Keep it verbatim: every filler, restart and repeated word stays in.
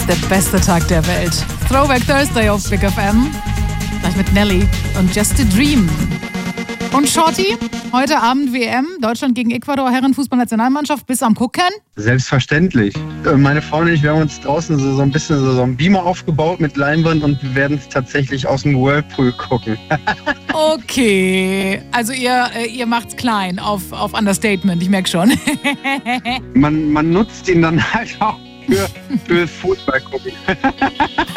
der beste Tag der Welt. Throwback Thursday auf Big F M. Gleich mit Nelly und Just a Dream. Und Shorty, heute Abend W M, Deutschland gegen Ecuador, Herrenfußballnationalmannschaft, bist du am Gucken? Selbstverständlich. Meine Frau und ich, wir haben uns draußen so, so ein bisschen so, so einen Beamer aufgebaut mit Leinwand und wir werden es tatsächlich aus dem Whirlpool gucken. Okay, also ihr, ihr macht's klein auf, auf Understatement, ich merke schon. man, man nutzt ihn dann halt auch für, für Fußball gucken.